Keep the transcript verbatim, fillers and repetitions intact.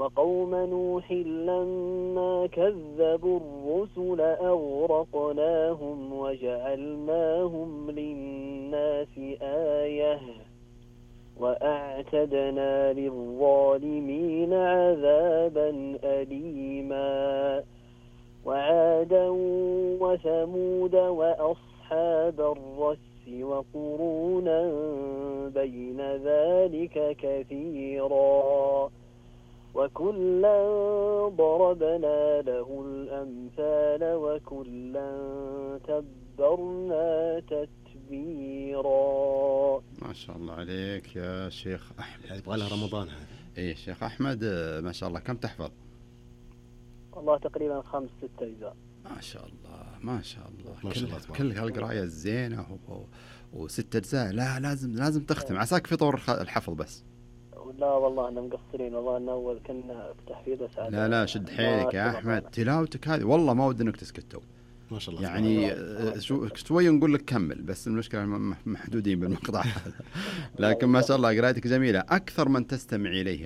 وقوم نوح لما كذبوا الرسل أغرقناهم وجعلناهم للناس آية وأعتدنا للظالمين عذابا أليما وعادا وثمود وأصحاب الرس وقرونا بين ذلك كثيرا وكلا ضربنا له الأمثال وكلا تبرنا تتبيرا. ما شاء الله عليك يا شيخ أحمد. يبغى لها رمضان هذا. إيه شيخ أحمد ما شاء الله كم تحفظ؟ والله تقريبا خمس ست أجزاء. ما شاء الله ما شاء الله. ما شاء الله كل هالقراية الزينة وست أجزاء. لا لازم لازم تختم. عساك في طور الحفظ بس. لا والله احنا مقصرين والله ان اول كنا في تحفيظ بس. لا لا شد حيلك يا احمد. تلاوتك هذه والله ما ودي انك تسكتوا. ما شاء الله يعني شو شوي نقول لك كمل بس المشكله محدودين بالمقطع هذا. لكن ما شاء الله قراءتك جميله اكثر من تستمع اليه